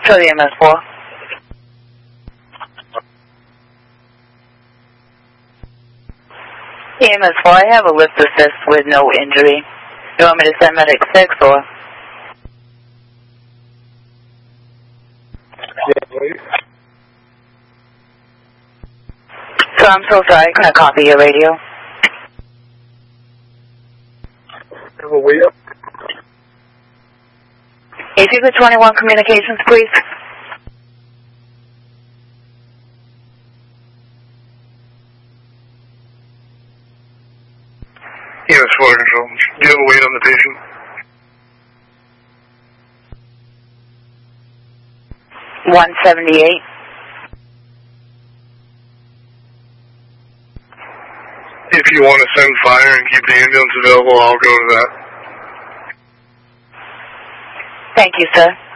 Show the MS4. EMS4, I have a lift assist with no injury. You want me to send medic 6 or? Yeah, please. So I'm so sorry, can I copy your radio? Have a way up. If you could 21 communications, please. EMS4 control. Do you have a weight on the patient? $178. If you want to send fire and keep the ambulance available, I'll go to that. Thank you, sir.